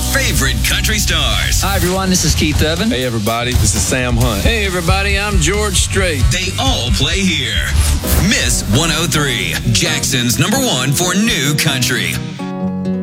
favorite country stars. Hi, everyone. This is Keith Urban. Hey, everybody. This is Sam Hunt. Hey, everybody. I'm George Strait. They all play here. Miss 103, Jackson's #1 for new country.